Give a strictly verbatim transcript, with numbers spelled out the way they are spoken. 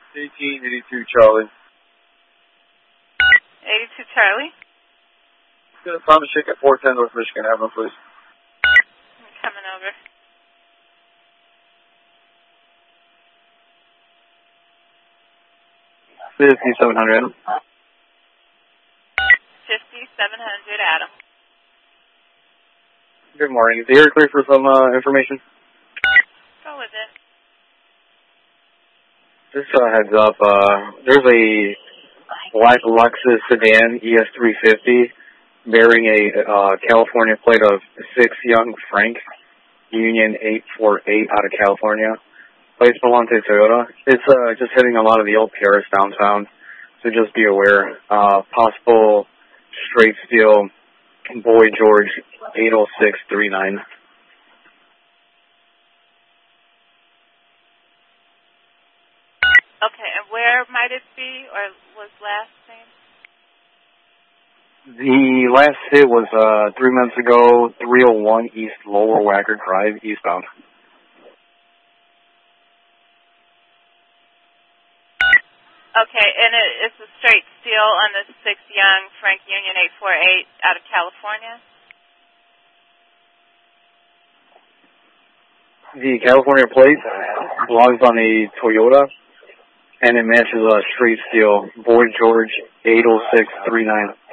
eighteen eighty-two Charlie. eighty-two Charlie. Gonna find a chick at four ten North Michigan Avenue, please. I'm coming over. fifty-seven hundred. fifty-seven hundred Adam. Good morning. Is the area clear for some uh, information? Go with it. Just a heads up, uh, there's a black Lexus sedan E S three fifty bearing a uh, California plate of six Young Frank, Union eight four eight out of California. Plates belong to Toyota. It's uh, just hitting a lot of the old Paris downtown, so just be aware. Uh, possible straight steel Boy George eight oh six three nine. Okay, and where might it be, or was last name? The last hit was uh, three months ago, three oh one East Lower Wacker Drive, eastbound. Okay, and it, it's a straight steel on the six Young Frank Union eight four eight out of California? The California plate belongs on a Toyota, and it matches a straight steel Boy George eight oh six three nine.